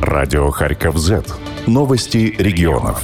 Радио Харьков Z. Новости регионов.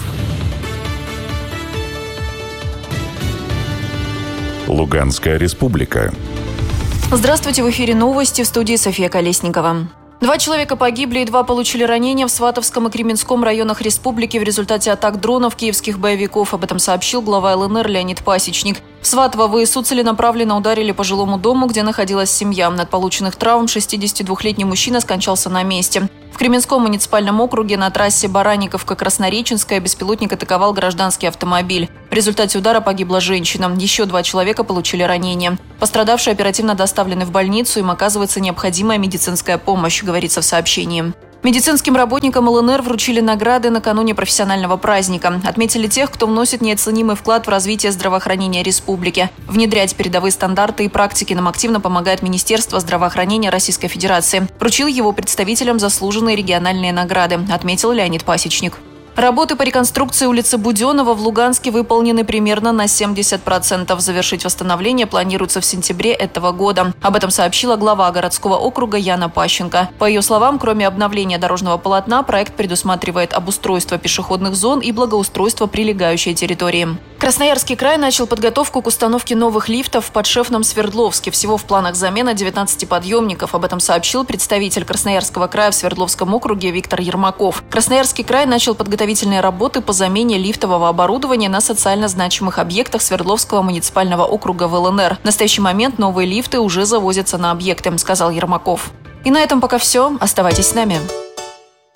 Луганская республика. Здравствуйте, в эфире новости, в студии София Колесникова. 2 человека погибли и 2 получили ранения в Сватовском и Кременском районах республики в результате атак дронов киевских боевиков. Об этом сообщил глава ЛНР Леонид Пасечник. В Сватово ВСУ целенаправленно ударили по жилому дому, где находилась семья. От полученных травм 62-летний мужчина скончался на месте. В Кременском муниципальном округе на трассе Баранниковка-Краснореченская беспилотник атаковал гражданский автомобиль. В результате удара погибла женщина. Еще 2 человека получили ранения. Пострадавшие оперативно доставлены в больницу, им оказывается необходимая медицинская помощь, говорится в сообщении. Медицинским работникам ЛНР вручили награды накануне профессионального праздника. Отметили тех, кто вносит неоценимый вклад в развитие здравоотделения республики. Внедрять передовые стандарты и практики нам активно помогает Министерство здравоохранения Российской Федерации. Вручил его представителям заслуженные региональные награды, отметил Леонид Пасечник. Работы по реконструкции улицы Буденова в Луганске выполнены примерно на 70%. Завершить восстановление планируется в сентябре этого года. Об этом сообщила глава городского округа Яна Пащенко. По ее словам, кроме обновления дорожного полотна, проект предусматривает обустройство пешеходных зон и благоустройство прилегающей территории. Красноярский край начал подготовку к установке новых лифтов в Подшефном Свердловске. Всего в планах замена 19 подъемников. Об этом сообщил представитель Красноярского края в Свердловском округе Виктор Ермаков. Красноярский край начал подготовительные работы по замене лифтового оборудования на социально значимых объектах Свердловского муниципального округа в ЛНР. В настоящий момент новые лифты уже завозятся на объекты, сказал Ермаков. И на этом пока все. Оставайтесь с нами.